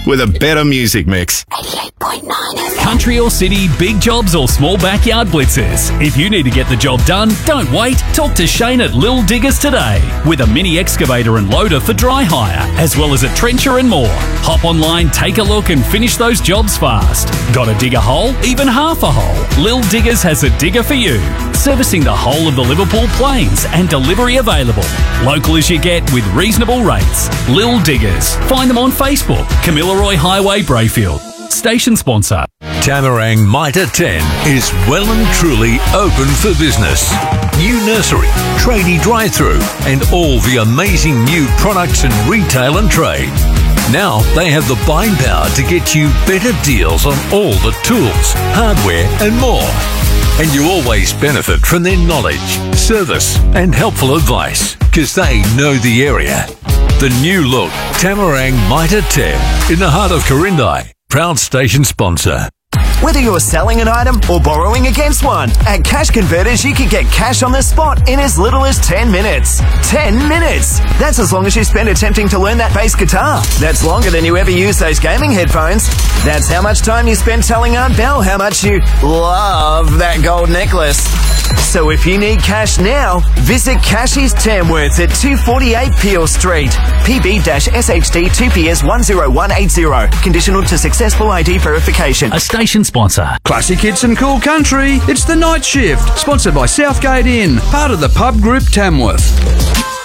with a better music mix. 88.9 FM. Country or city, big jobs or small backyard blitzers. If you need to get the job done, don't wait. Talk to Shane at Lil Diggers today. With a mini excavator and loader for dry hire, as well as a trencher and more. Hop online, take a look and finish those jobs fast. Got to dig a hole? Even half a hole? Lil Diggers has a digger for you. Servicing the whole of the Liverpool Plains and delivery available. Local as you get with reasonable rates. Lil Diggers. Find them on Facebook. Kamilaroi Highway, Brayfield. Station sponsor. Tamarang Mitre 10 is well and truly open for business. New nursery, tradie drive-through, and all the amazing new products in retail and trade. Now they have the buying power to get you better deals on all the tools, hardware, and more. And you always benefit from their knowledge, service, and helpful advice, because they know the area. The new look, Tamarang Mitre 10, in the heart of Corindai. Proud station sponsor. Whether you're selling an item or borrowing against one, at Cash Converters you can get cash on the spot in as little as 10 minutes. 10 minutes! That's as long as you spend attempting to learn that bass guitar. That's longer than you ever use those gaming headphones. That's how much time you spend telling Aunt Belle how much you love that gold necklace. So if you need cash now, visit Cashies Tamworth at 248 Peel Street. PB-SHD 2PS10180. Conditional to successful ID verification. A station sponsor. Classic hits and cool country. It's The Night Shift. Sponsored by Southgate Inn. Part of the Pub Group Tamworth.